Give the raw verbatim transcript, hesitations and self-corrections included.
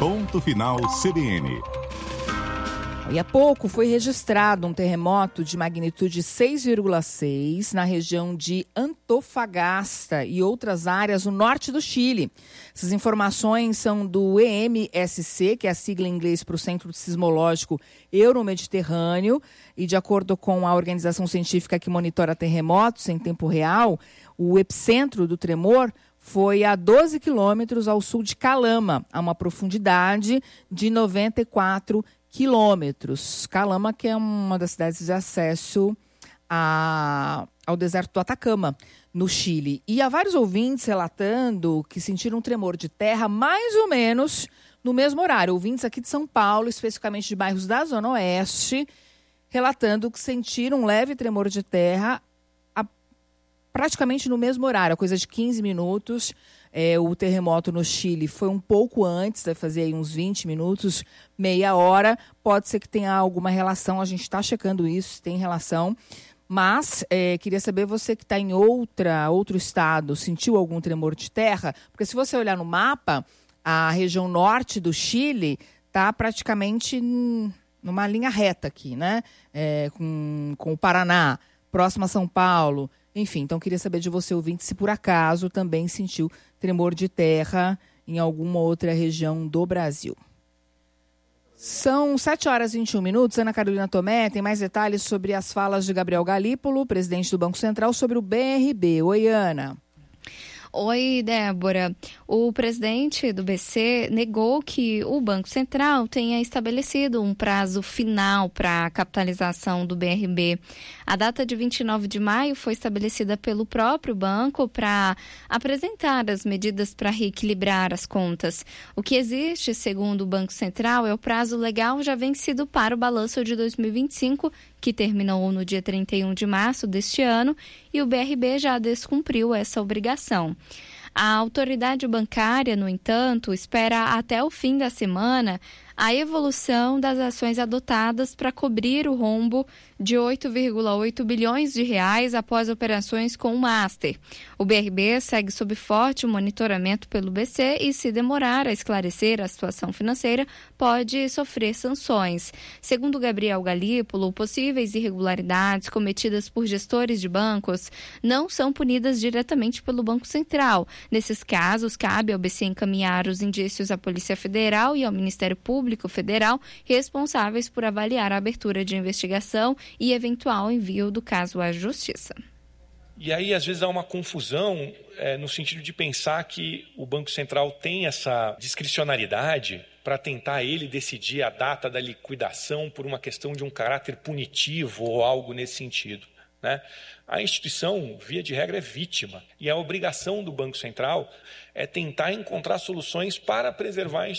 Ponto Final C B N. E há pouco foi registrado um terremoto de magnitude seis vírgula seis na região de Antofagasta e outras áreas no norte do Chile. Essas informações são do E M S C, que é a sigla em inglês para o Centro Sismológico Euromediterrâneo, e de acordo com a organização científica que monitora terremotos em tempo real, o epicentro do tremor foi a doze quilômetros ao sul de Calama, a uma profundidade de noventa e quatro quilômetros. Calama, que é uma das cidades de acesso a, ao deserto do Atacama, no Chile. E há vários ouvintes relatando que sentiram um tremor de terra mais ou menos no mesmo horário. Ouvintes aqui de São Paulo, especificamente de bairros da Zona Oeste, relatando que sentiram um leve tremor de terra a, praticamente no mesmo horário, coisa de quinze minutos. É, o terremoto no Chile foi um pouco antes, deve fazer aí uns vinte minutos, meia hora. Pode ser que tenha alguma relação, a gente está checando isso, se tem relação. Mas é, queria saber, você que está em outra, outro estado, sentiu algum tremor de terra? Porque se você olhar no mapa, a região norte do Chile está praticamente numa linha reta aqui, né? É, com, com o Paraná, próximo a São Paulo. Enfim, então queria saber de você, ouvinte, se por acaso também sentiu tremor de terra em alguma outra região do Brasil. São sete horas e vinte e um minutos. Ana Carolina Tomé tem mais detalhes sobre as falas de Gabriel Galípolo, presidente do Banco Central, sobre o B R B. Oi, Ana. Oi, Débora. O presidente do B C negou que o Banco Central tenha estabelecido um prazo final para a capitalização do B R B. A data de vinte e nove de maio foi estabelecida pelo próprio banco para apresentar as medidas para reequilibrar as contas. O que existe, segundo o Banco Central, é o prazo legal já vencido para o balanço de dois mil e vinte e cinco, que terminou no dia trinta e um de março deste ano, e o B R B já descumpriu essa obrigação. A autoridade bancária, no entanto, espera até o fim da semana a evolução das ações adotadas para cobrir o rombo de oito vírgula oito bilhões de reais após operações com o Master. O B R B segue sob forte monitoramento pelo B C e, se demorar a esclarecer a situação financeira, pode sofrer sanções. Segundo Gabriel Galípolo, possíveis irregularidades cometidas por gestores de bancos não são punidas diretamente pelo Banco Central. Nesses casos, cabe ao B C encaminhar os indícios à Polícia Federal e ao Ministério Público Federal, responsáveis por avaliar a abertura de investigação e eventual envio do caso à Justiça. E aí, às vezes, há uma confusão é, no sentido de pensar que o Banco Central tem essa discricionariedade para tentar ele decidir a data da liquidação por uma questão de um caráter punitivo ou algo nesse sentido, né? A instituição, via de regra, é vítima, e a obrigação do Banco Central é tentar encontrar soluções para preservar a instituição.